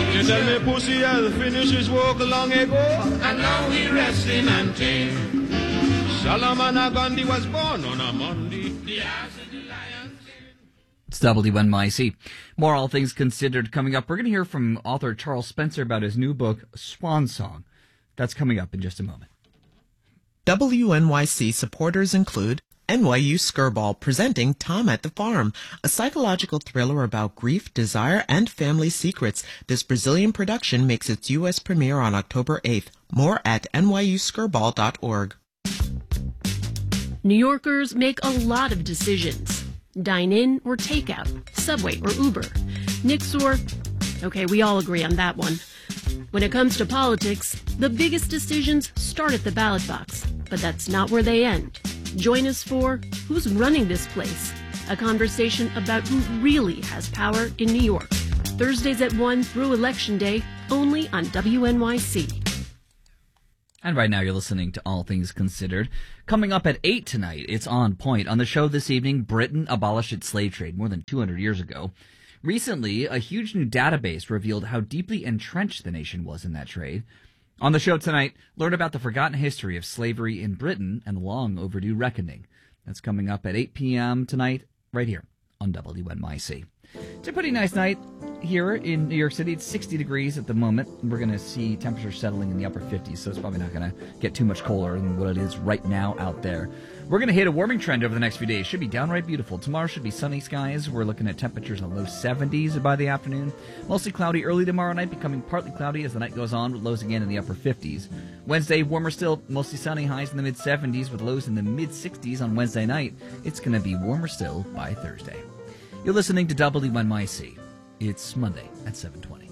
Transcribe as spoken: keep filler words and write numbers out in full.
You tell me pussy has finished his work long ago, and now he resting and tame. Solomon Gandhi was born on a Monday. The ass of the lion. It's W N Y C. More All Things Considered coming up. We're going to hear from author Charles Spencer about his new book, Swan Song. That's coming up in just a moment. W N Y C supporters include N Y U Skirball presenting Tom at the Farm, a psychological thriller about grief, desire, and family secrets. This Brazilian production makes its U S premiere on October eighth. More at N Y U skirball dot org. New Yorkers make a lot of decisions. Dine in or take out, Subway or Uber, Nix or... Okay, we all agree on that one. When it comes to politics, the biggest decisions start at the ballot box, but that's not where they end. Join us for Who's Running This Place? A conversation about who really has power in New York. Thursdays at one through Election Day, only on W N Y C. And right now you're listening to All Things Considered. Coming up at eight tonight, it's On Point. On the show this evening, Britain abolished its slave trade more than two hundred years ago. Recently, a huge new database revealed how deeply entrenched the nation was in that trade. On the show tonight, learn about the forgotten history of slavery in Britain and the long overdue reckoning. That's coming up at eight p.m. tonight, right here on W N Y C. It's a pretty nice night here in New York City. It's sixty degrees at the moment. We're going to see temperatures settling in the upper fifties, so it's probably not going to get too much colder than what it is right now out there. We're going to hit a warming trend over the next few days. Should be downright beautiful. Tomorrow should be sunny skies. We're looking at temperatures in the low seventies by the afternoon. Mostly cloudy early tomorrow night, becoming partly cloudy as the night goes on, with lows again in the upper fifties. Wednesday, warmer still, mostly sunny, highs in the mid seventies with lows in the mid sixties on Wednesday night. It's going to be warmer still by Thursday. You're listening to W N Y C. It's Monday at seven twenty.